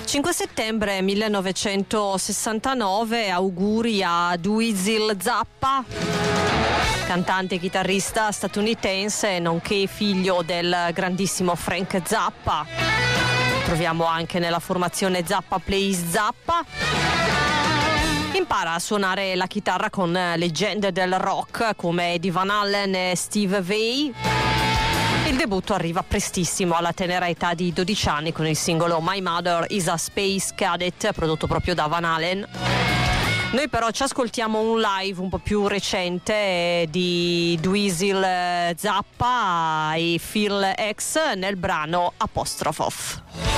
5 settembre 1969, auguri a Dweezil Zappa, cantante e chitarrista statunitense, nonché figlio del grandissimo Frank Zappa. Troviamo anche nella formazione Zappa Plays Zappa. Impara a suonare la chitarra con leggende del rock come Eddie Van Halen e Steve Vai. Il debutto arriva prestissimo, alla tenera età di 12 anni, con il singolo My Mother is a Space Cadet, prodotto proprio da Van Halen. Noi però ci ascoltiamo un live un po' più recente di Dweezil Zappa e Phil X nel brano Apostrophe Off.